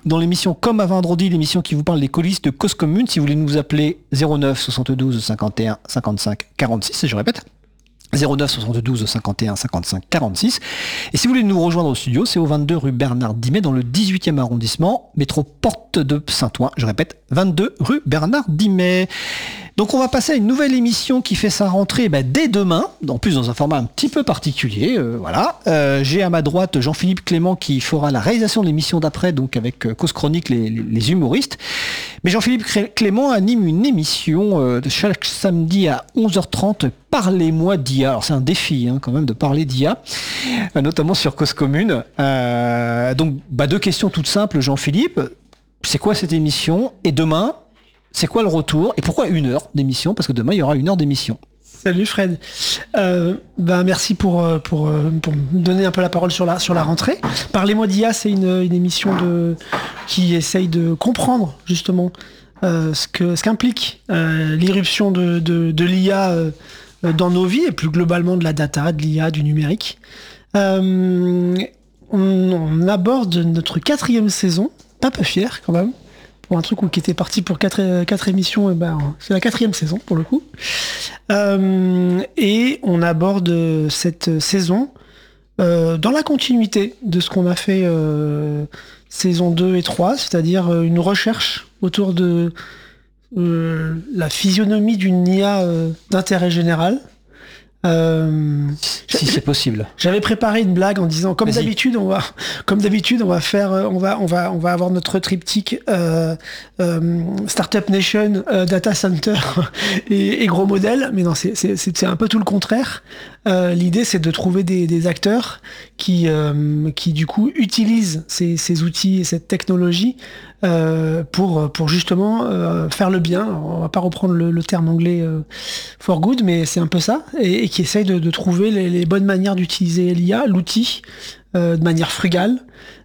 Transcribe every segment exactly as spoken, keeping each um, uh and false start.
dans l'émission Comme à vendredi, l'émission qui vous parle des coulisses de Cause Commune. Si vous voulez nous appeler zéro neuf soixante-douze cinquante et un cinquante-cinq quarante-six, je répète, zéro neuf soixante-douze cinquante et un cinquante-cinq quarante-six. Et si vous voulez nous rejoindre au studio, c'est au vingt-deux rue Bernard Dimet dans le dix-huitième arrondissement, métro Porte de Saint-Ouen. Je répète, vingt-deux rue Bernard Dimet. Donc on va passer à une nouvelle émission qui fait sa rentrée bah, dès demain, en plus dans un format un petit peu particulier. Euh, voilà. Euh, j'ai à ma droite Jean-Philippe Clément qui fera la réalisation de l'émission d'après, donc avec euh, Cause Chronique, les, les, les humoristes. Mais Jean-Philippe Clément anime une émission euh, chaque samedi à onze heures trente, Parlez-moi d'I A. Alors c'est un défi hein, quand même de parler d'I A, euh, notamment sur Cause Commune. Euh, donc bah, deux questions toutes simples, Jean-Philippe. C'est quoi cette émission? Et demain, c'est quoi le retour? Et pourquoi une heure d'émission? Parce que demain, il y aura une heure d'émission. Salut Fred. Euh, ben merci pour, pour, pour me donner un peu la parole sur la, sur la rentrée. Parlez-moi d'I A, c'est une, une émission de, qui essaye de comprendre justement euh, ce, que, ce qu'implique euh, l'irruption de, de, de l'I A euh, dans nos vies et plus globalement de la data, de l'I A, du numérique. Euh, on, on aborde notre quatrième saison, pas peu fier quand même. Pour un truc qui était parti pour quatre, quatre émissions, et ben, c'est la quatrième saison pour le coup. Euh, et on aborde cette saison euh, dans la continuité de ce qu'on a fait euh, saison deux et trois, c'est-à-dire une recherche autour de euh, la physionomie d'une I A euh, d'intérêt général. Euh, si c'est possible. J'avais préparé une blague en disant comme Vas-y. d'habitude on va comme d'habitude on va faire on va on va on va avoir notre triptyque euh, euh, Startup Nation, euh, Data Center et, et gros modèle, mais non c'est c'est c'est un peu tout le contraire. Euh, l'idée c'est de trouver des, des acteurs qui euh, qui du coup utilisent ces, ces outils et cette technologie euh, pour pour justement euh, faire le bien. On va pas reprendre le, le terme anglais euh, for good, mais c'est un peu ça, et, et qui essaye de, de trouver les, les bonnes manières d'utiliser l'I A, l'outil, euh, de manière frugale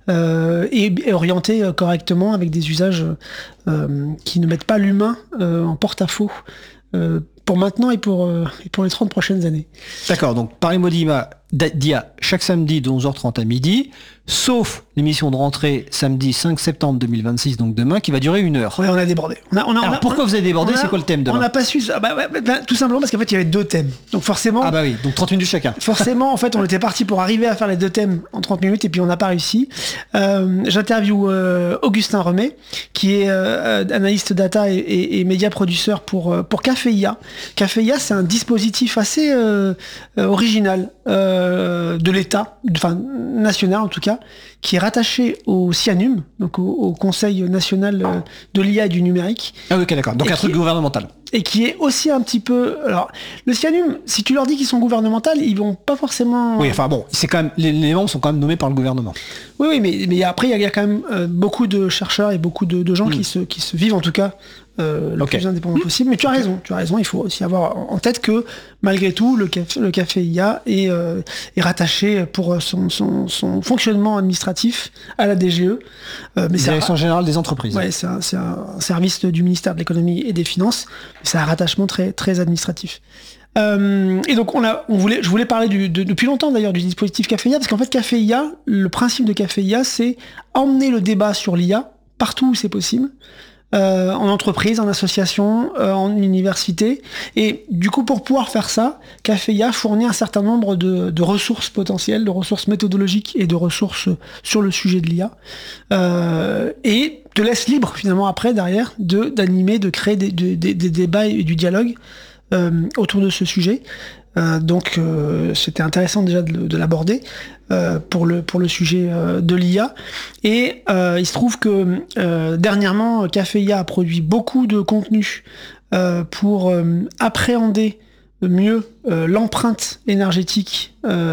euh, et, et orientée euh, correctement avec des usages euh, qui ne mettent pas l'humain euh, en porte-à-faux euh, pour maintenant et pour, euh, et pour les trente prochaines années. D'accord, donc parlez-moi d'I A chaque samedi de onze heures trente à midi, sauf l'émission de rentrée samedi cinq septembre deux mille vingt-six, donc demain, qui va durer une heure. Oui, on a débordé. On a, on a, Alors on a, pourquoi on a, vous avez débordé? a, C'est quoi le thème demain? On n'a pas su... Ah bah, bah, bah, tout simplement parce qu'en fait, il y avait deux thèmes. Donc forcément... Ah bah oui, donc trente minutes chacun. Forcément, en fait, on était parti pour arriver à faire les deux thèmes en trente minutes et puis on n'a pas réussi. Euh, J'interviewe euh, Augustin Remet, qui est euh, analyste data et, et, et média producteur pour, euh, pour Café I A. Café I A, c'est un dispositif assez euh, euh, original euh, de l'État, enfin national en tout cas, qui est rattaché au CIANUM, donc au, au Conseil national de l'I A et du numérique. Ah oui, ok, d'accord. Donc un truc gouvernemental. Et qui est aussi un petit peu... Alors, le CIANUM, si tu leur dis qu'ils sont gouvernementaux, ils vont pas forcément... Oui, enfin bon, c'est quand même, les, les membres sont quand même nommés par le gouvernement. Oui, oui, mais, mais après, il y, y a quand même euh, beaucoup de chercheurs et beaucoup de, de gens mmh. qui, se, qui se vivent, en tout cas, euh, le okay. plus indépendant possible. Mais tu as okay. raison, tu as raison, il faut aussi avoir en tête que, malgré tout, le café, le café I A est, euh, est rattaché pour son, son, son fonctionnement administratif à la D G E. Euh, mais Direction un, générale des entreprises. Oui, c'est un, un service du ministère de l'économie et des finances. C'est un rattachement très, très administratif. Euh, et donc on a, on voulait, je voulais parler du, de, depuis longtemps d'ailleurs du dispositif Café I A, parce qu'en fait Café I A, le principe de Café I A, c'est emmener le débat sur l'I A partout où c'est possible, euh, en entreprise, en association, euh, en université. Et du coup, pour pouvoir faire ça, Café I A fournit un certain nombre de, de ressources potentielles, de ressources méthodologiques et de ressources sur le sujet de l'I A. Euh, et te laisse libre finalement après, derrière, de, d'animer, de créer des, des, des, des débats et du dialogue Euh, autour de ce sujet. Euh, donc euh, c'était intéressant déjà de, de l'aborder euh, pour, le, pour le sujet euh, de l'I A. Et euh, il se trouve que euh, dernièrement, Café I A a produit beaucoup de contenu euh, pour euh, appréhender mieux euh, l'empreinte énergétique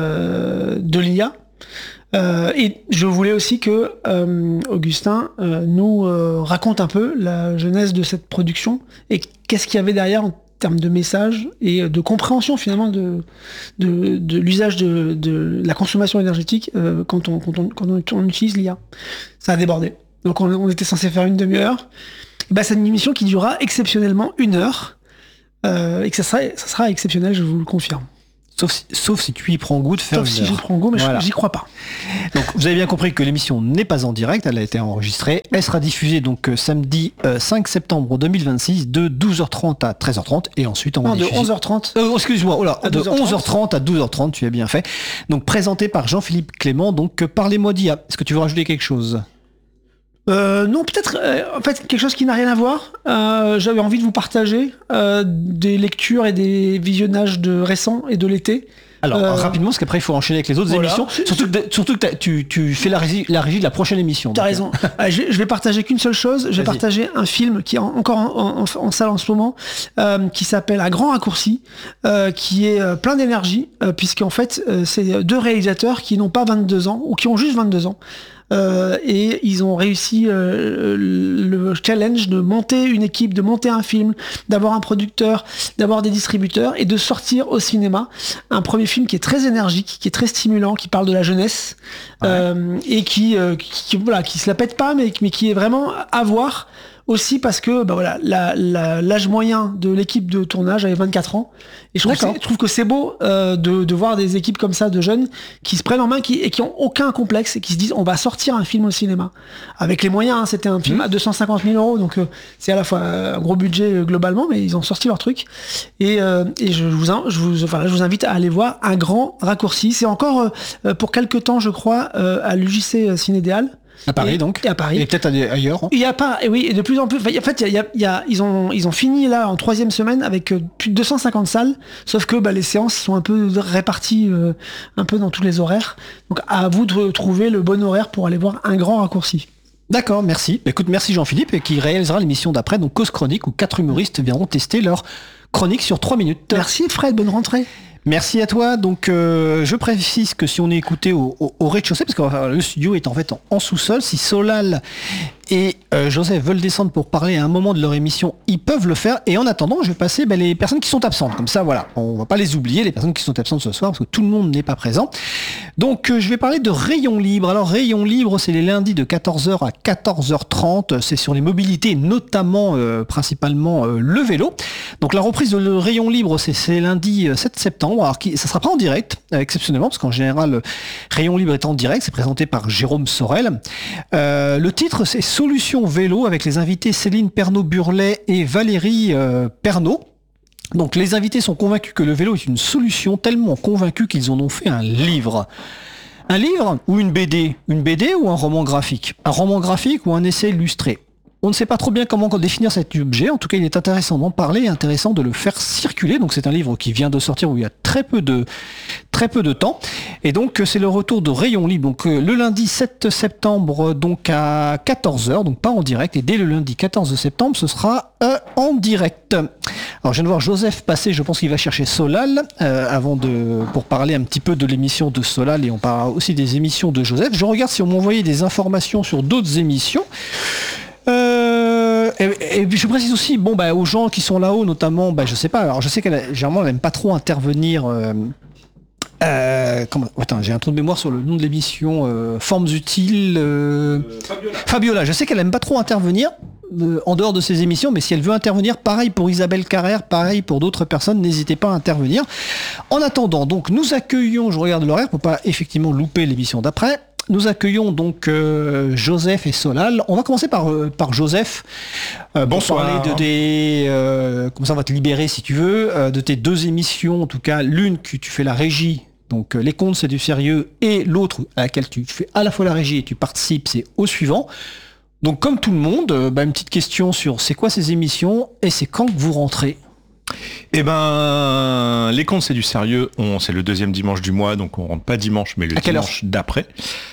euh, de l'I A. Euh, et je voulais aussi que euh, Augustin euh, nous euh, raconte un peu la genèse de cette production et qu'est-ce qu'il y avait derrière en termes de messages et de compréhension finalement de, de, de l'usage de, de la consommation énergétique euh, quand, on, quand, on, quand on, on utilise l'I A. Ça a débordé. Donc on, on était censé faire une demi-heure. Et ben, c'est une émission qui durera exceptionnellement une heure euh, et que ça sera, ça sera exceptionnel, je vous le confirme. Sauf si, sauf si tu y prends goût de faire Sauf une si heure. j'y prends goût, mais Voilà. j'y crois pas. Donc vous avez bien compris que l'émission n'est pas en direct, elle a été enregistrée. Elle sera diffusée donc euh, samedi euh, cinq septembre deux mille vingt-six de douze heures trente à treize heures trente et ensuite on va Non, de diffuser- onze heures trente. Euh, excuse-moi, oh là, À de douze heures trente. onze heures trente à douze heures trente, tu as bien fait. Donc présenté par Jean-Philippe Clément, donc euh, parlez-moi d'I A. Est-ce que tu veux rajouter quelque chose? Euh, non, peut-être euh, en fait quelque chose qui n'a rien à voir. Euh, J'avais envie de vous partager euh, des lectures et des visionnages de récents et de l'été. Alors Euh, rapidement, parce qu'après il faut enchaîner avec les autres voilà. émissions. Surtout que, surtout que t'as- tu, tu fais la régie, la régie de la prochaine émission. T'as donc, raison. Euh, je, vais, je vais partager qu'une seule chose. Je vais Vas-y. partager un film qui est en- encore en, en- en salle en ce moment, euh, qui s'appelle Un grand raccourci, euh, qui est euh, plein d'énergie, euh, puisqu'en fait, euh, c'est deux réalisateurs qui n'ont pas vingt-deux ans, ou qui ont juste vingt-deux ans. Euh, et ils ont réussi euh, le challenge de monter une équipe, de monter un film, d'avoir un producteur, d'avoir des distributeurs et de sortir au cinéma un premier film qui est très énergique, qui est très stimulant, qui parle de la jeunesse euh, et qui, euh, qui, qui- voilà, qui se la pète pas, mais, mais qui est vraiment à voir. Aussi parce que bah voilà, la- la- l'âge moyen de l'équipe de tournage avait vingt-quatre ans. Et je trouve, que D'accord. c'est- je trouve que c'est beau euh, de, de voir des équipes comme ça de jeunes qui se prennent en main qui, et qui ont aucun complexe et qui se disent on va sortir un film au cinéma. Avec les moyens, hein, c'était un film à deux cent cinquante mille euros, donc euh, c'est à la fois un gros budget euh, globalement, mais ils ont sorti leur truc. Et, euh, et je, vous, in- je, vous, enfin, là, je vous invite à aller voir Un grand raccourci. C'est encore euh, pour quelques temps, je crois, euh, à l'U J C Cinédéal. À Paris Et- donc. Et à Paris. Et peut-être à- ailleurs. hein. Il y a pas, et oui, et de plus en plus. enfin, En fait, il y a, il y a- ils ont, ils ont fini là en troisième semaine avec euh, plus de deux cent cinquante salles. Sauf que bah, les séances sont un peu réparties, euh, un peu dans tous les horaires. Donc à vous de trouver le bon horaire pour aller voir Un grand raccourci. D'accord, merci. Bah, écoute, merci Jean-Philippe, et qui réalisera l'émission d'après, donc Cause Chronique, où quatre humoristes viendront tester leur chronique sur trois minutes. Merci Fred, bonne rentrée. Merci à toi. Donc, euh, je précise que si on est écouté au, au- au rez-de-chaussée, parce que euh, le studio est en fait en, en sous-sol, si Solal et euh, Joseph veulent descendre pour parler à un moment de leur émission, ils peuvent le faire. Et en attendant, je vais passer ben, les personnes qui sont absentes. Comme ça, voilà, on va pas les oublier, les personnes qui sont absentes ce soir, parce que tout le monde n'est pas présent. Donc, euh, je vais parler de Rayon Libre. Alors, Rayon Libre, c'est les lundis de quatorze heures à quatorze heures trente. C'est sur les mobilités, notamment, euh, principalement, euh, le vélo. Donc, la reprise de le Rayon Libre, c'est, c'est lundi euh, sept septembre. Alors, qui, ça sera pas en direct, euh, exceptionnellement, parce qu'en général, euh, Rayon Libre est en direct. C'est présenté par Jérôme Sorel. Euh, le titre, c'est Solution Vélo, avec les invités Céline Pernaut-Burlet et Valérie euh, Pernaut. Donc les invités sont convaincus que le vélo est une solution, tellement convaincus qu'ils en ont fait un livre. Un livre ou une B D? Une B D ou un roman graphique? Un roman graphique ou un essai illustré? On ne sait pas trop bien comment définir cet objet. En tout cas, il est intéressant d'en parler et intéressant de le faire circuler. Donc, c'est un livre qui vient de sortir où il y a très peu de, très peu de temps. Et donc, c'est le retour de Rayon Libre. Donc, euh, le lundi sept septembre, donc à quatorze heures, donc pas en direct. Et dès le lundi quatorze septembre, ce sera euh, en direct. Alors, je viens de voir Joseph passer. Je pense qu'il va chercher Solal euh, avant de, pour parler un petit peu de l'émission de Solal. Et on parlera aussi des émissions de Joseph. Je regarde si on m'a envoyé des informations sur d'autres émissions. Euh, et, et puis je précise aussi, bon bah aux gens qui sont là-haut, notamment, bah je sais pas. Alors je sais qu'elle, a- généralement, elle aime pas trop intervenir. Euh, euh, comment, attends, j'ai un trou de mémoire sur le nom de l'émission. Euh, Formes utiles. euh, Fabiola. Fabiola. Je sais qu'elle aime pas trop intervenir euh, en dehors de ses émissions, mais si elle veut intervenir, pareil pour Isabelle Carrère, pareil pour d'autres personnes, n'hésitez pas à intervenir. En attendant, donc nous accueillons, je regarde l'horaire pour pas effectivement louper l'émission d'après. Nous accueillons donc euh, Joseph et Solal. On va commencer par, euh, par Joseph. Euh, pour Bonsoir. parler de tes... Euh, comme ça, on va te libérer si tu veux. euh, de tes deux émissions, en tout cas, l'une que tu fais la régie. Donc, euh, Les Contes, c'est du sérieux. Et l'autre à laquelle tu fais à la fois la régie et tu participes, c'est Au Suivant. Donc, comme tout le monde, euh, bah, une petite question sur c'est quoi ces émissions et c'est quand que vous rentrez? Eh ben, les contes, c'est du sérieux. On, c'est le deuxième dimanche du mois, donc on rentre pas dimanche, mais le À quelle dimanche d'après.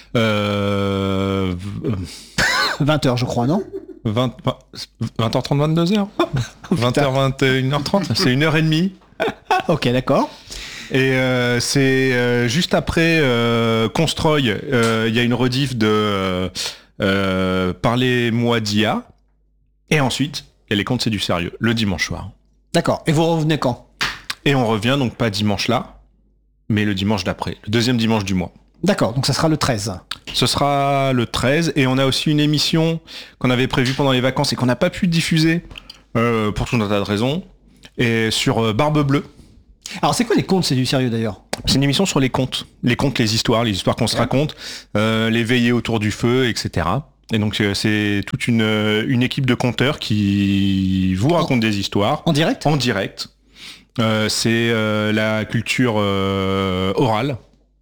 Euh, vingt heures, je crois, non? vingt, vingt heures trente, vingt-deux heures vingt heures, vingt et une heures trente, c'est une heure et demie. Ok, d'accord. Et euh, c'est euh, juste après euh, Constroy, euh, il y a une rediff de euh, euh, Parlez-moi d'I A. Et ensuite, il y a les contes, c'est du sérieux, le dimanche soir. D'accord. Et vous revenez quand? Et on revient donc pas dimanche là, mais le dimanche d'après, le deuxième dimanche du mois. D'accord, donc ça sera le treize. Ce sera le treize, et on a aussi une émission qu'on avait prévue pendant les vacances et qu'on n'a pas pu diffuser euh, pour tout un tas de raisons, et sur euh, Barbe Bleue. Alors c'est quoi les contes, c'est du sérieux d'ailleurs? C'est une émission sur les contes. Les contes, les histoires, les histoires qu'on se raconte, euh, les veillées autour du feu, et cetera. Et donc euh, c'est toute une, une équipe de conteurs qui vous racontent des histoires. En direct? En direct. Euh, c'est euh, la culture euh, orale.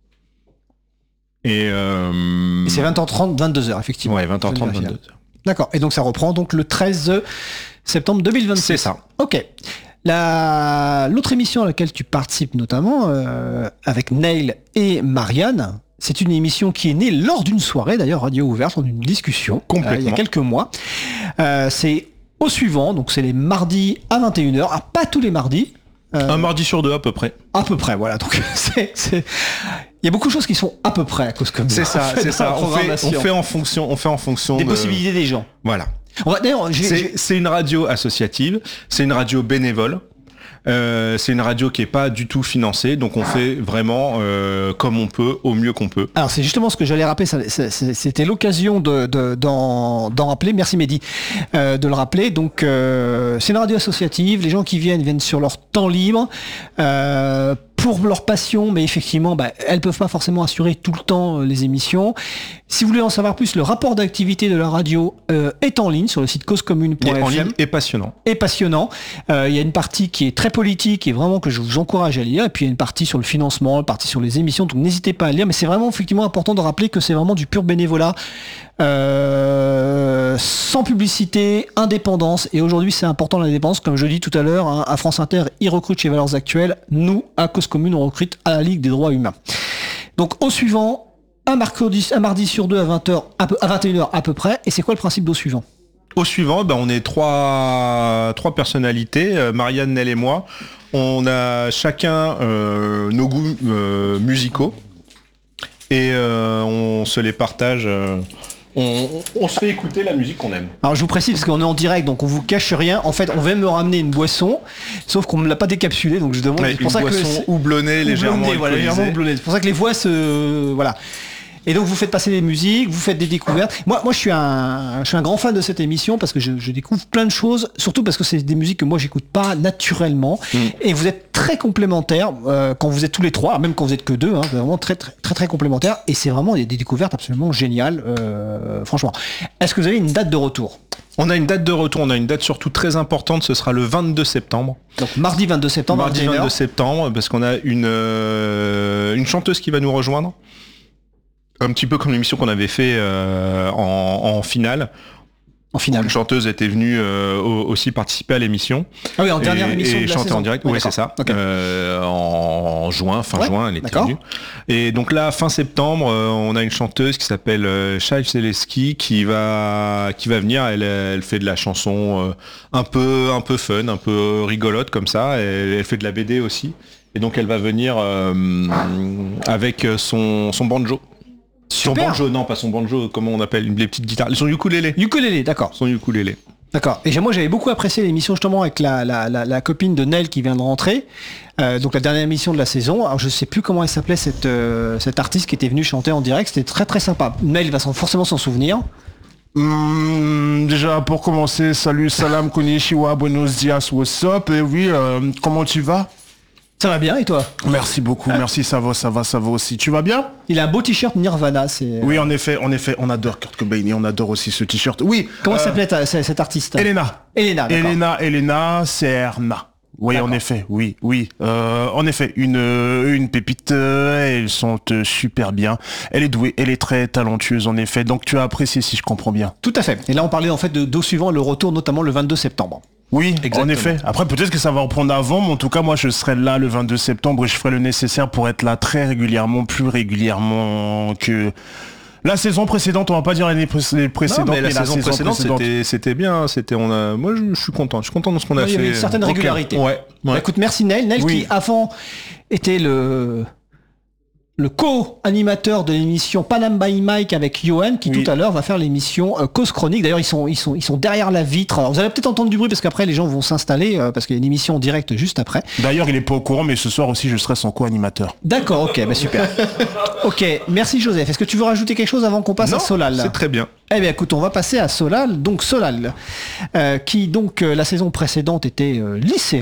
Et, euh... Et c'est vingt heures trente, vingt-deux heures, effectivement. Ouais, vingt heures trente, vingt-deux heures. D'accord. Et donc ça reprend donc le treize septembre deux mille vingt-six. C'est ça. Ok. La... L'autre émission à laquelle tu participes notamment, euh, avec Neil et Marianne, c'est une émission qui est née lors d'une soirée, d'ailleurs, radio ouverte, en une discussion, complètement. Euh, il y a quelques mois. Euh, c'est au suivant, donc c'est les mardis à vingt et une heures. Ah, pas tous les mardis. Euh, Un mardi sur deux à peu près. À peu près, voilà. Donc c'est... c'est... Il y a beaucoup de choses qui sont à peu près à cause comme c'est ça. C'est ça. On fait, on fait en fonction, on fait en fonction des de... possibilités des gens. Voilà. On va, d'ailleurs, j'ai, c'est, j'ai... c'est une radio associative, c'est une radio bénévole. Euh, c'est une radio qui est pas du tout financée, donc on fait vraiment euh, comme on peut, au mieux qu'on peut. Alors c'est justement ce que j'allais rappeler, ça, ça, c'était l'occasion de, de, d'en, d'en rappeler, merci Mehdi, euh, de le rappeler. Donc euh, c'est une radio associative, les gens qui viennent viennent sur leur temps libre, euh, pour leur passion, mais effectivement, bah, elles peuvent pas forcément assurer tout le temps euh, les émissions. Si vous voulez en savoir plus, le rapport d'activité de la radio euh, est en ligne sur le site cause commune point f m. En ligne et passionnant. Et passionnant. Euh, il y a une partie qui est très politique et vraiment que je vous encourage à lire. Et puis il y a une partie sur le financement, une partie sur les émissions. Donc n'hésitez pas à lire. Mais c'est vraiment effectivement important de rappeler que c'est vraiment du pur bénévolat, euh, sans publicité, indépendance. Et aujourd'hui, c'est important l'indépendance. Comme je dis tout à l'heure, hein, à France Inter, ils recrutent chez Valeurs Actuelles. Nous, à Cause Commune, on recrute à la Ligue des droits humains. Donc au suivant, un mardi, un mardi sur deux à vingt heures, à, peu, à vingt et une heures à peu près. Et c'est quoi le principe d'au suivant? Au suivant, ben, on est trois, trois personnalités, euh, Marianne, Nel et moi. On a chacun euh, nos goûts euh, musicaux et euh, on se les partage. Euh, on, on se fait écouter la musique qu'on aime. Alors je vous précise parce qu'on est en direct, donc on vous cache rien. En fait, on vient me ramener une boisson, sauf qu'on ne l'a pas décapsulée, donc je demande. Ouais, c'est pour une ça boisson que houblonnée, légèrement houblonnée, voilà, légèrement houblonnée. C'est pour ça que les voix se, voilà. Et donc vous faites passer des musiques, vous faites des découvertes. Moi, moi je suis un, je suis un grand fan de cette émission parce que je, je découvre plein de choses, surtout parce que c'est des musiques que moi j'écoute pas naturellement. Mmh. Et vous êtes très complémentaires euh, quand vous êtes tous les trois, même quand vous êtes que deux, hein, vraiment très très très très complémentaires. Et c'est vraiment des, des découvertes absolument géniales, euh, franchement. Est-ce que vous avez une date de retour? On a une date de retour, on a une date surtout très importante, ce sera le vingt-deux septembre. Donc mardi vingt-deux septembre. Mardi vingt-deux septembre, parce qu'on a une, euh, une chanteuse qui va nous rejoindre. Un petit peu comme l'émission qu'on avait fait euh, en, en finale. En finale. Une chanteuse était venue euh, aussi participer à l'émission. Ah oui, en dernière et, émission et de la chanter saison. en direct. Oui, oui, c'est ça. Okay. Euh, en juin, fin ouais, juin, elle était d'accord. venue. Et donc là, fin septembre, euh, on a une chanteuse qui s'appelle euh, Shai Seleski qui va qui va venir. Elle, elle fait de la chanson euh, un peu un peu fun, un peu rigolote comme ça. Elle, elle fait de la B D aussi. Et donc elle va venir euh, avec son son banjo. Son Super. banjo, non pas son banjo, comment on appelle les petites guitares, son ukulélé. Ukulélé, d'accord. Son ukulélé. D'accord. Et moi j'avais beaucoup apprécié l'émission justement avec la, la, la, la copine de Nel qui vient de rentrer. Euh, donc la dernière émission de la saison. Alors je sais plus comment elle s'appelait cette euh, cette artiste qui était venue chanter en direct. C'était très très sympa. Nel va s'en, forcément s'en souvenir. Mmh, déjà pour commencer, salut, salam, konnichiwa, buenos dias, what's up. Et oui, euh, comment tu vas? Ça va bien et toi? Merci beaucoup, merci, ça va, ça va, ça va aussi. Tu vas bien? Il a un beau t-shirt Nirvana, c'est... Oui, en effet, en effet, on adore Kurt Cobain et on adore aussi ce t-shirt. Oui. Comment euh, s'appelait ta, cette artiste? Elena. Elena, d'accord. Elena, Elena Serna. Oui, d'accord. En effet, oui, oui. Euh, en effet, une une pépite, euh, elles sont euh, super bien. Elle est douée, elle est très talentueuse, en effet. Donc tu as apprécié, si je comprends bien. Tout à fait. Et là, on parlait en fait de d'au suivant, le retour, notamment le vingt-deux septembre. Oui, exactement. En effet. Après, peut-être que ça va reprendre avant, mais en tout cas, moi, je serai là le vingt-deux septembre et je ferai le nécessaire pour être là très régulièrement, plus régulièrement que la saison précédente. On va pas dire l'année pré- précédente, non, mais, mais la, la saison, saison précédente, précédente. C'était, c'était bien. C'était, on a, moi, je, je suis content. Je suis content de ce qu'on a il y fait. avait une certaine Okay. régularité. Ouais. ouais. Bah, écoute, merci Nel. Nel Oui. qui, avant, était le... le co-animateur de l'émission Panam by Mike avec Johan qui Oui. tout à l'heure va faire l'émission euh, Cause Chronique. D'ailleurs ils sont ils sont ils sont derrière la vitre. Alors, vous allez peut-être entendre du bruit parce qu'après les gens vont s'installer euh, parce qu'il y a une émission en direct juste après. D'ailleurs, il est pas au courant, mais ce soir aussi, je serai son co-animateur. D'accord, ok, bah super. Ok, merci Joseph. Est-ce que tu veux rajouter quelque chose avant qu'on passe Non, à Solal? c'est très bien. Eh bien écoute, on va passer à Solal. Donc Solal, euh, qui donc euh, la saison précédente était euh, lycéen.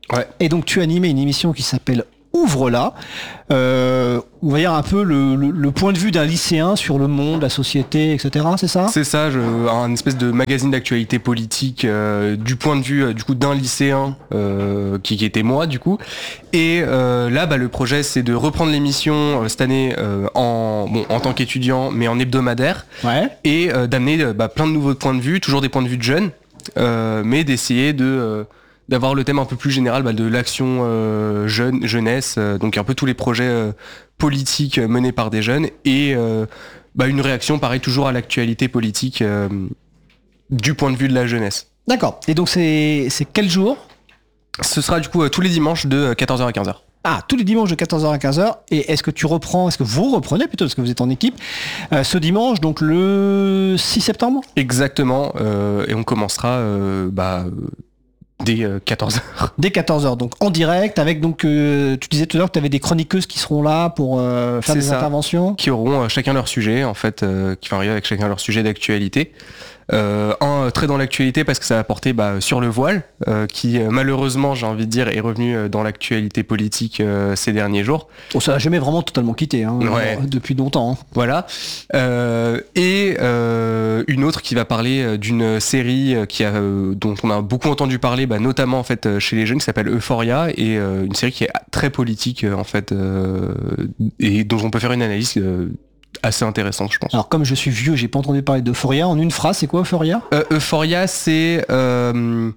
Ouais. Et donc tu as animé une émission qui s'appelle Ouvre-la, euh, on va dire un peu le, le, le point de vue d'un lycéen sur le monde, la société, et cetera. C'est ça ? C'est ça, je, un espèce de magazine d'actualité politique euh, du point de vue euh, du coup d'un lycéen euh, qui, qui était moi du coup. Et euh, là, bah, le projet c'est de reprendre l'émission euh, cette année euh, en bon en tant qu'étudiant, mais en hebdomadaire, Ouais. et euh, d'amener euh, bah, plein de nouveaux points de vue, toujours des points de vue de jeunes, euh, mais d'essayer de euh, d'avoir le thème un peu plus général bah, de l'action euh, jeune, jeunesse, euh, donc un peu tous les projets euh, politiques euh, menés par des jeunes, et euh, bah, une réaction pareil toujours à l'actualité politique euh, du point de vue de la jeunesse. D'accord. Et donc c'est, c'est quel jour ? Ce sera du coup euh, tous les dimanches de quatorze heures à quinze heures. Ah, tous les dimanches de quatorze heures à quinze heures. Et est-ce que tu reprends, est-ce que vous reprenez plutôt, parce que vous êtes en équipe, euh, ce dimanche, donc le six septembre ? Exactement, euh, et on commencera euh, bah, dès euh, quatorze heures. Dès quatorze heures, donc en direct, avec donc, euh, tu disais tout à l'heure que tu avais des chroniqueuses qui seront là pour euh, faire C'est des ça. interventions. Qui auront euh, chacun leur sujet, en fait, euh, qui vont arriver avec chacun leur sujet d'actualité. Euh, un euh, très dans l'actualité parce que ça a porté bah, sur le voile, euh, qui euh, malheureusement, j'ai envie de dire, est revenu euh, dans l'actualité politique euh, ces derniers jours. Oh, ça n'a jamais vraiment totalement quitté, hein, Ouais. euh, depuis longtemps. hein. Voilà. Euh, et euh, une autre qui va parler euh, d'une série euh, qui a, euh, dont on a beaucoup entendu parler, bah, notamment en fait euh, chez les jeunes, qui s'appelle Euphoria, et euh, une série qui est très politique euh, en fait, euh, et dont on peut faire une analyse euh, assez intéressante, je pense. Alors comme je suis vieux, j'ai pas entendu parler d'Euphoria. En une phrase, c'est quoi Euphoria ? Euh, Euphoria, c'est euh,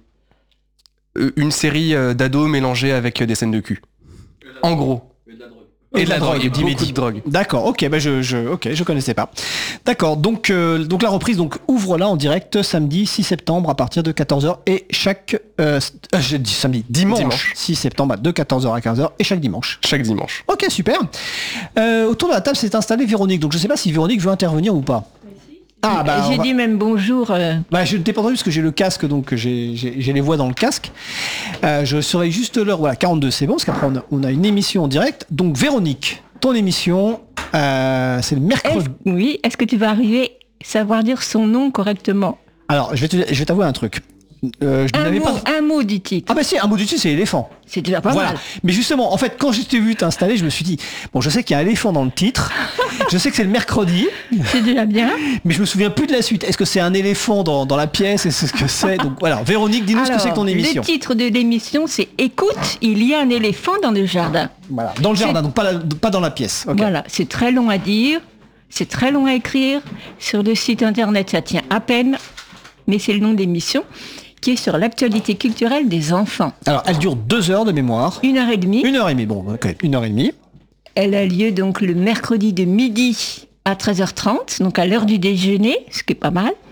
une série euh, d'ados mélangée avec des scènes de cul. En gros. Et de la drogue, et beaucoup de drogue. D'accord, ok, bah je, je, ok, je connaissais pas. D'accord, donc, euh, donc la reprise, donc ouvre-la en direct samedi six septembre à partir de quatorze heures et chaque, euh, euh, j'ai dit samedi, dimanche, Dimanche. six septembre de quatorze heures à quinze heures et chaque dimanche. Chaque dimanche. Ok, super. Euh, autour de la table s'est installée Véronique, donc je sais pas si Véronique veut intervenir ou pas. Ah bah, J'ai on va- dit même bonjour. euh, bah, je ne t'ai pas entendu parce que j'ai le casque, donc j'ai, j'ai, j'ai les voix dans le casque. Euh, je surveille juste l'heure, voilà, quarante-deux c'est bon, parce qu'après on a, on a une émission en direct. Donc Véronique, ton émission, euh, c'est le mercredi. est-ce- oui, est-ce que tu vas arriver à savoir dire son nom correctement? Alors, je vais, te, je vais t'avouer un truc. Euh, je Un n'avais mot, pas... un mot du titre. Ah bah si, un mot du dessus, c'est éléphant. C'est déjà pas Voilà. mal. Mais justement, en fait, quand je t'ai vu t'installer, je me suis dit, bon, je sais qu'il y a un éléphant dans le titre, je sais que c'est le mercredi, C'est déjà bien. mais je me souviens plus de la suite. Est-ce que c'est un éléphant dans, dans la pièce? Est-ce que c'est... Donc voilà, Véronique, dis-nous ce que c'est que ton Alors, émission. Le titre de l'émission, c'est Écoute, il y a un éléphant dans le jardin. Voilà, dans le jardin, donc pas, la- pas dans la pièce. Ok. Voilà, c'est très long à dire, c'est très long à écrire. Sur le site internet, ça tient à peine, mais c'est le nom de l'émission, qui est sur l'actualité culturelle des enfants. Alors, elle dure deux heures de mémoire. Une heure et demie. Une heure et demie, bon, ok, une heure et demie. Elle a lieu donc le mercredi de midi à treize heures trente, donc à l'heure du déjeuner, ce qui est pas mal.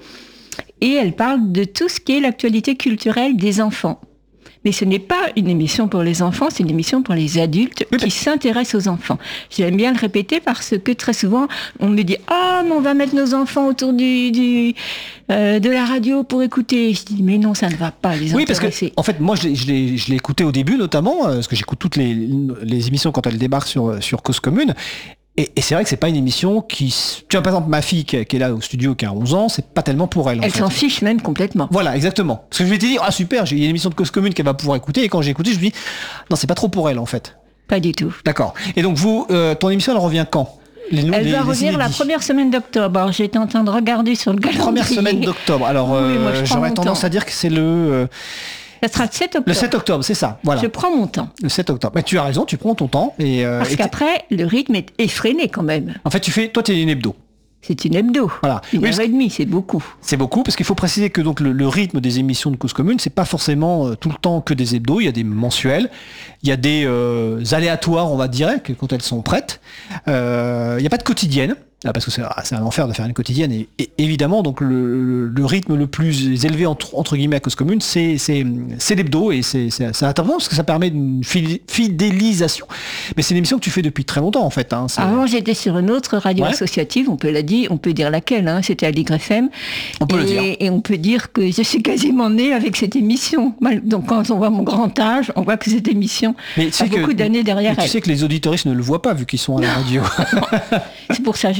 Et elle parle de tout ce qui est l'actualité culturelle des enfants. Mais ce n'est pas une émission pour les enfants, c'est une émission pour les adultes Oui, qui mais- s'intéressent aux enfants. J'aime bien le répéter parce que très souvent, on me dit « Ah, mais on va mettre nos enfants autour du, du, euh, de la radio pour écouter. » Je dis « Mais non, ça ne va pas les Oui, parce que, intéresser. en fait, moi, je l'ai, je l'ai, je l'ai écouté au début, notamment, euh, parce que j'écoute toutes les, les émissions quand elles débarquent sur, sur Cause Commune. Et, et c'est vrai que c'est pas une émission qui... s- Tu vois, par exemple, ma fille qui, est- qui est là au studio, qui a onze ans, c'est pas tellement pour elle, en Elle fait. s'en fiche même complètement. Voilà, exactement. Parce que je vais te dire, ah super, j'ai une émission de Cause Commune qu'elle va pouvoir écouter, et quand j'ai écouté, je me dis, non, c'est pas trop pour elle, en fait. Pas du tout. D'accord. Et donc, vous, euh, ton émission, elle revient quand? Les- Elle les- va les revenir la inédits. première semaine d'octobre. Alors, j'étais en train de regarder sur le calendrier. Première semaine d'octobre. Alors, Oui, euh, moi, je prends j'aurais mon tendance temps. à dire que c'est le, euh, Ça sera le sept octobre. le sept octobre, c'est ça. Voilà. Je prends mon temps. Le sept octobre. Mais tu as raison, tu prends ton temps. Et, euh, Parce et t'es- qu'après, le rythme est effréné quand même. en fait, tu fais, toi, tu es une hebdo. C'est une hebdo. Voilà. Une Oui, heure parce- et demie, c'est beaucoup. C'est beaucoup parce qu'il faut préciser que donc le, le rythme des émissions de Cause Commune, c'est pas forcément euh, tout le temps que des hebdos. Il y a des mensuels, il y a des euh, aléatoires, on va dire, que quand elles sont prêtes. Euh, il n'y a pas de quotidienne. Ah, parce que c'est, ah, c'est un enfer de faire une quotidienne et, et évidemment donc le, le rythme le plus élevé entre, entre guillemets à Cause Commune c'est, c'est, c'est l'hebdo et c'est, c'est, c'est intéressant parce que ça permet une fidé- fidélisation, mais c'est une émission que tu fais depuis très longtemps en fait, hein. C'est- Avant, j'étais sur une autre radio Ouais. associative, on peut la dire, on peut dire laquelle, hein, c'était à Ligre F M. On peut et, le dire. Et on peut dire que je suis quasiment née avec cette émission. Mal- Donc quand on voit mon grand âge, on voit que cette émission mais tu sais a beaucoup que- d'années derrière mais tu elle. sais que les auditoristes ne le voient pas vu qu'ils sont à la radio. C'est pour ça que je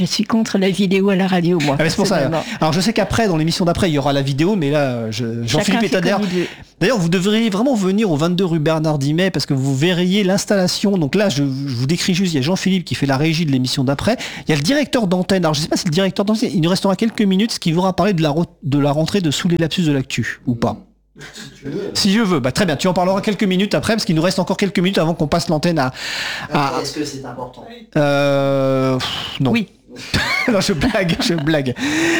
suis contre la vidéo à la radio, moi. Ah, mais c'est pour ça. personnellement. Alors je sais qu'après, dans l'émission d'après, il y aura la vidéo, mais là, je- Jean-Philippe Chacun fait Etadère. comme il veut. D'ailleurs, vous devriez vraiment venir au vingt-deux rue Bernard Dimet parce que vous verriez l'installation. Donc là, je, je vous décris juste, il y a Jean-Philippe qui fait la régie de l'émission d'après. Il y a le directeur d'antenne. Alors je sais pas si le directeur d'antenne, il nous restera quelques minutes, ce qui voudra parler de la, ro- de la rentrée de Sous les lapsus de l'actu, ou pas. Si je veux, bah très bien, tu en parleras quelques minutes après, parce qu'il nous reste encore quelques minutes avant qu'on passe l'antenne à... à- Est-ce que c'est important? Euh, pff, non. Oui. Non, je blague, je blague.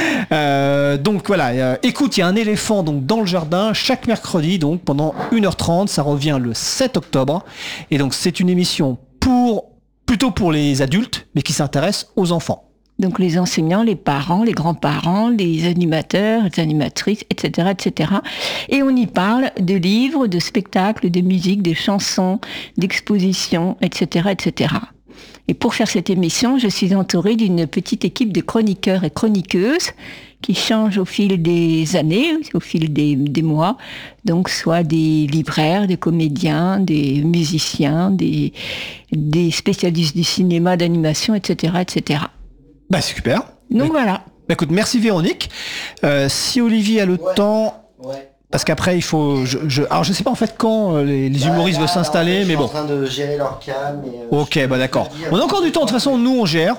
Euh, donc voilà, euh, écoute, il y a un éléphant donc dans le jardin chaque mercredi, donc pendant une heure trente, ça revient le sept octobre. Et donc c'est une émission pour plutôt pour les adultes, mais qui s'intéresse aux enfants. Donc les enseignants, les parents, les grands-parents, les animateurs, les animatrices, et cetera, et cetera. Et on y parle de livres, de spectacles, de musique, de chansons, d'expositions, et cetera, et cetera. Et pour faire cette émission, je suis entourée d'une petite équipe de chroniqueurs et chroniqueuses qui changent au fil des années, au fil des, des mois. Donc soit des libraires, des comédiens, des musiciens, des, des spécialistes du cinéma, d'animation, et cetera, et cetera. Bah c'est super. Donc voilà. Bah, écoute, merci Véronique. Euh, si Olivier a le Ouais. temps, Ouais. parce qu'après il faut, je, je, alors je sais pas en fait quand euh, les, les humoristes Bah, veulent là, s'installer, en fait, mais je bon. suis en train de gérer leur cam. et, euh, Ok, je peux bah te d'accord. dire- On a encore du temps, de toute façon, nous on gère.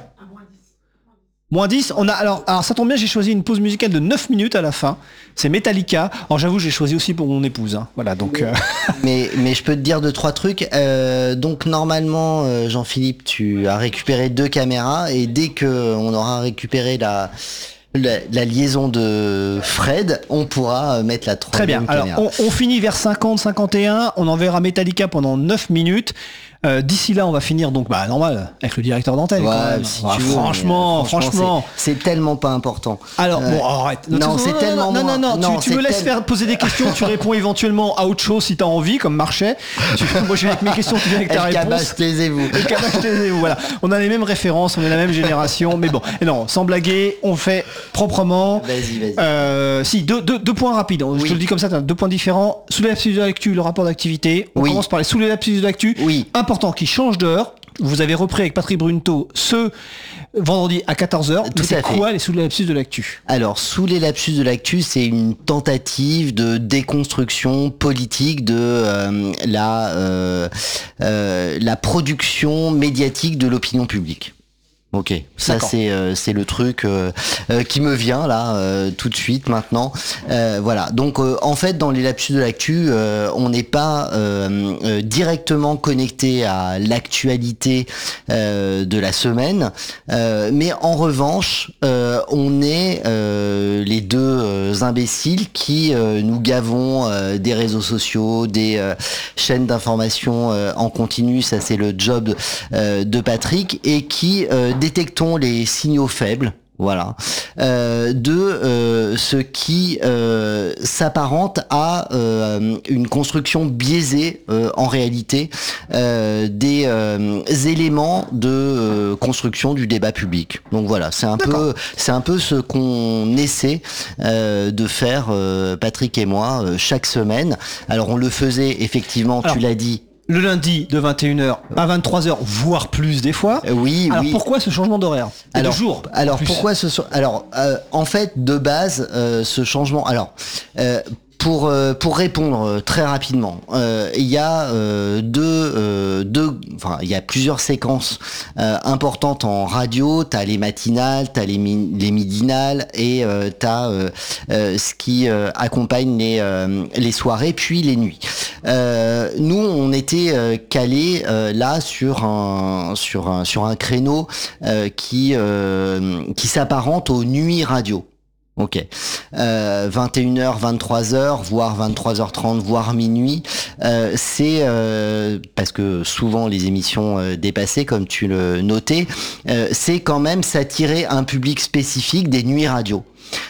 Moins dix, on a, alors, alors ça tombe bien, j'ai choisi une pause musicale de neuf minutes à la fin. C'est Metallica. Alors j'avoue, j'ai choisi aussi pour mon épouse. Hein. Voilà, donc... euh, Mais, mais je peux te dire deux, trois trucs. Euh, donc normalement, euh, Jean-Philippe, tu as récupéré deux caméras et dès que on aura récupéré la, la, la liaison de Fred, on pourra euh, mettre la Très bien. troisième Alors caméra. on, on finit vers cinquante, cinquante et un. On enverra Metallica pendant neuf minutes. Euh, D'ici là, on va finir donc, bah normal, avec le directeur d'antenne. Ouais, quand même. si Ah, tu veux, franchement, mais, euh, franchement. c'est c'est tellement pas important. Alors, Euh, bon, arrête. non, c'est tellement Non, non, moins- non, non, tu, tu me c'est laisses tel- faire poser des questions, tu réponds éventuellement à autre chose si t'as envie, comme Marchais. Tu, moi, je viens avec mes questions, tu viens avec ta El réponse. Kabach, taisez-vous. Le Kabach, taisez-vous, voilà. On a les mêmes références, on est la même génération, mais bon. Et non, sans blaguer, on fait proprement. Vas-y, vas-y. Euh, si, deux, deux, deux points rapides. Je Oui. te le dis comme ça, t'as deux points différents. Sous les lapsus de l'actu, le rapport d'activité. On Oui. commence par les sous les lapsus de l'actu. Oui. Important, qui change d'heure. Vous avez repris avec Patrick Brunto ce vendredi à quatorze heures. Tout Mais c'est à fait. quoi les sous les lapsus de l'actu? Alors, sous les lapsus de l'actu, c'est une tentative de déconstruction politique de euh, la, euh, euh, la production médiatique de l'opinion publique. Ok, ça D'accord. c'est euh, c'est le truc euh, euh, qui me vient là euh, tout de suite maintenant. Euh, voilà, donc euh, en fait dans les lapsus de l'actu, euh, on n'est pas euh, euh, directement connecté à l'actualité euh, de la semaine, euh, mais en revanche, euh, on est euh, les deux euh, imbéciles qui euh, nous gavons euh, des réseaux sociaux, des euh, chaînes d'information euh, en continu. Ça c'est le job euh, de Patrick et qui euh, détectons les signaux faibles, voilà, euh, de euh, ce qui euh, s'apparente à euh, une construction biaisée euh, en réalité euh, des euh, éléments de euh, construction du débat public. Donc voilà, c'est un peu, c'est un peu ce qu'on essaie euh, de faire euh, Patrick et moi euh, chaque semaine. Alors on le faisait effectivement, Alors, tu l'as dit. Le lundi de vingt et une heures à vingt-trois heures, voire plus des fois. Euh, Oui, Alors oui. pourquoi ce changement d'horaire? Et Alors, de jour. en alors plus. pourquoi ce so- alors euh, en fait de base euh, ce changement alors euh, pour euh, pour répondre euh, très rapidement, euh, il y a euh, deux euh, deux enfin il y a plusieurs séquences euh, importantes en radio. T'as les matinales, t'as les mi- les midinales et euh, t'as euh, euh, ce qui euh, accompagne les euh, les soirées puis les nuits. Euh, nous on était euh, calés euh, là sur un sur un sur un créneau euh, qui euh, qui s'apparente aux nuits radio. Ok. Euh, vingt et une heures, vingt-trois heures, voire vingt-trois heures trente, voire minuit. Euh, c'est euh, parce que souvent les émissions euh, dépassées, comme tu le notais, euh, c'est quand même s'attirer un public spécifique des nuits radio.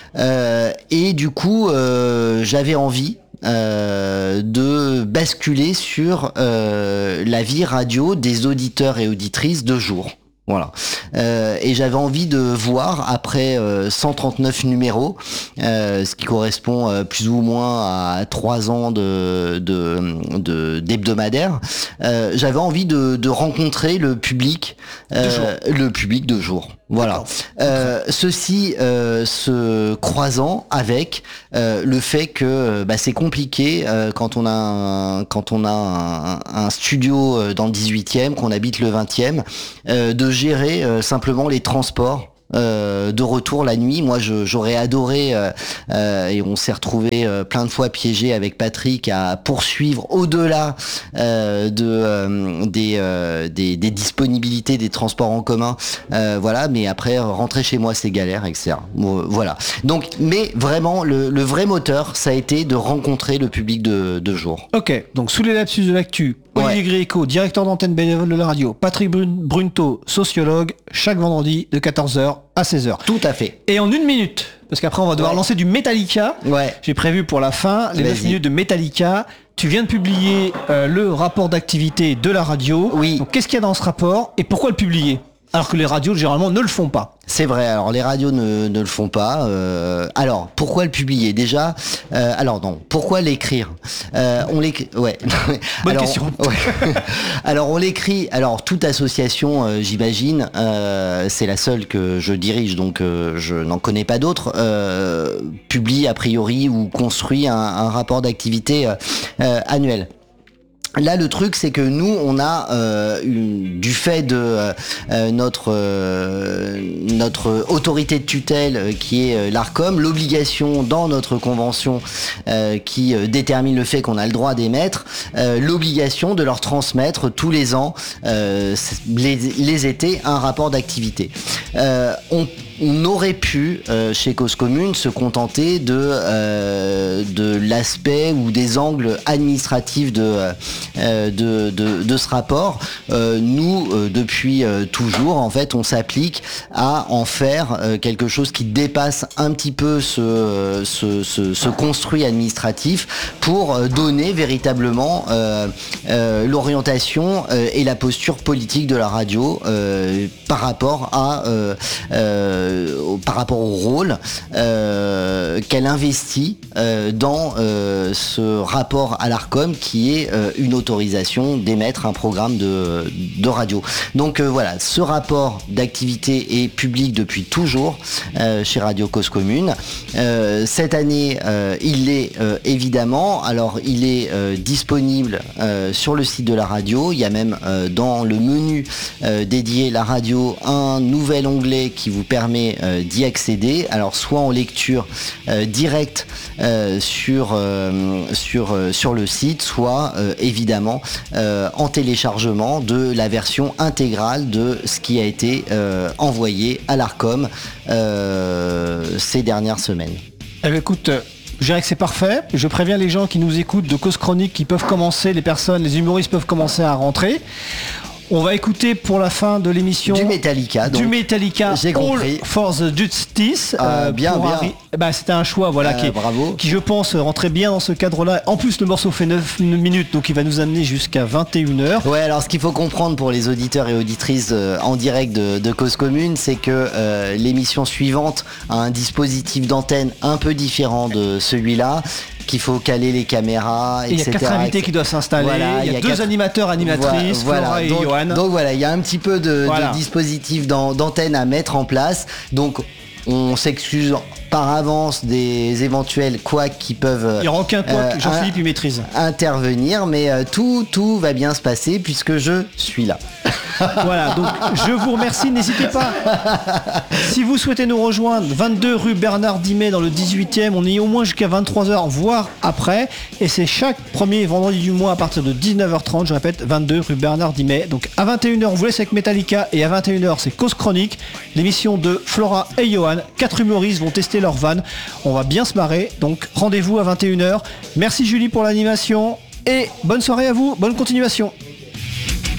Euh, et du coup, euh, j'avais envie euh, de basculer sur euh, la vie radio des auditeurs et auditrices de jour. Voilà. Euh, et j'avais envie de voir, après euh, cent trente-neuf numéros, euh, ce qui correspond euh, plus ou moins à trois ans de, de, de d'hebdomadaire, euh, j'avais envie de, de rencontrer le public, euh, le public de jour. Voilà. Euh, ceci euh, se croisant avec euh, le fait que bah, c'est compliqué euh, quand on a un, quand on a un, un studio dans le dix-huitième, qu'on habite le vingtième, euh, de gérer euh, simplement les transports. Euh, de retour la nuit. Moi, je, j'aurais adoré, euh, euh, et on s'est retrouvé euh, plein de fois piégé avec Patrick à poursuivre au-delà euh, de euh, des, euh, des des disponibilités des transports en commun. Euh, voilà, mais après rentrer chez moi, c'est galère, et cetera. Voilà. Donc, mais vraiment, le, le vrai moteur, ça a été de rencontrer le public de, de jour. Ok. Donc sous les lapsus de l'actu, Olivier ouais. Gréco, directeur d'antenne bénévole de la radio, Patrick Brun- Brunto, sociologue, chaque vendredi de quatorze heures à seize heures. Tout à fait. Et en une minute, parce qu'après on va devoir ouais. lancer du Metallica. Ouais. J'ai prévu pour la fin les neuf minutes de Metallica. Tu viens de publier euh, le rapport d'activité de la radio. Oui. Donc qu'est-ce qu'il y a dans ce rapport et pourquoi le publier ? Alors que les radios, généralement, ne le font pas. C'est vrai, alors les radios ne, ne le font pas. Euh, alors, pourquoi le publier déjà euh, Alors non, pourquoi l'écrire euh, On l'écrit... Ouais. Bonne alors, question. Ouais. Alors, on l'écrit... Alors, toute association, euh, j'imagine, euh, c'est la seule que je dirige, donc euh, je n'en connais pas d'autres, euh, publie a priori ou construit un, un rapport d'activité euh, euh, annuel. Là, le truc, c'est que nous, on a euh, une, du fait de euh, notre euh, notre autorité de tutelle euh, qui est euh, l'Arcom, l'obligation dans notre convention euh, qui euh, détermine le fait qu'on a le droit d'émettre, euh, l'obligation de leur transmettre tous les ans, euh, les, les étés, un rapport d'activité. Euh, on On aurait pu, euh, chez Cause Commune, se contenter de euh, de l'aspect ou des angles administratifs de euh, de, de, de ce rapport. Euh, nous, euh, depuis euh, toujours, en fait, on s'applique à en faire euh, quelque chose qui dépasse un petit peu ce ce, ce, ce construit administratif pour euh, donner véritablement euh, euh, l'orientation euh, et la posture politique de la radio euh, par rapport à euh, euh, par rapport au rôle euh, qu'elle investit euh, dans euh, ce rapport à l'Arcom qui est euh, une autorisation d'émettre un programme de, de radio. Donc euh, voilà, ce rapport d'activité est public depuis toujours euh, chez Radio Cause Commune. Euh, cette année, euh, il l'est euh, évidemment. Alors il est euh, disponible euh, sur le site de la radio. Il y a même euh, dans le menu euh, dédié la radio un nouvel onglet qui vous permet Euh, d'y accéder, alors soit en lecture euh, directe euh, sur, euh, sur, euh, sur le site, soit euh, évidemment euh, en téléchargement de la version intégrale de ce qui a été euh, envoyé à l'Arcom euh, ces dernières semaines. Eh bien, écoute, je dirais que c'est parfait. Je préviens les gens qui nous écoutent de Cause Chronique qui peuvent commencer, les personnes, les humoristes peuvent commencer à rentrer. On va écouter pour la fin de l'émission du Metallica. Donc, du Metallica, j'ai compris. All for the Justice. Euh, euh, bien, bien. Harry... Bah, c'était un choix, voilà, euh, qui, est, bravo. qui je pense rentrait bien dans ce cadre-là. En plus, le morceau fait neuf minutes, donc il va nous amener jusqu'à vingt et une heures. Ouais, alors ce qu'il faut comprendre pour les auditeurs et auditrices euh, en direct de, de Cause Commune, c'est que euh, l'émission suivante a un dispositif d'antenne un peu différent de celui-là. Qu'il faut caler les caméras, et cetera. Il y a quatre invités qui doivent s'installer, voilà, il y a, il y a deux quatre... animateurs, animatrices, voilà, Flora et donc, Johan. Donc voilà, il y a un petit peu de, voilà. de dispositif d'antenne à mettre en place. Donc on s'excuse par avance des éventuels couacs qui peuvent... Il n'y aura aucun couac, euh, Jean-Philippe il maîtrise. Intervenir, mais euh, tout, tout va bien se passer puisque je suis là. Voilà, donc je vous remercie, n'hésitez pas. Si vous souhaitez nous rejoindre, vingt-deux rue Bernard Dimet dans le dix-huitième, on est au moins jusqu'à vingt-trois heures, voire après. Et c'est chaque premier vendredi du mois à partir de dix-neuf heures trente, je répète, vingt-deux rue Bernard Dimet. Donc à vingt et une heures, on vous laisse avec Metallica et à vingt et une heures, c'est Cause Chronique, l'émission de Flora et Johan. Quatre humoristes vont tester leur van. On va bien se marrer, donc rendez-vous à vingt et une heures. Merci Julie pour l'animation et bonne soirée à vous, bonne continuation.